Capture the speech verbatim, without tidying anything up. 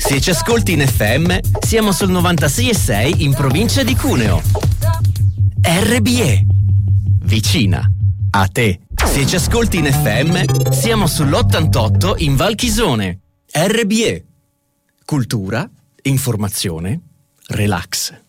Se ci ascolti in F M, siamo sul novantasei virgola sei in provincia di Cuneo. R B E, vicina a te. Se ci ascolti in F M, siamo sull'ottantotto in Val Chisone. R B E, cultura, informazione, relax.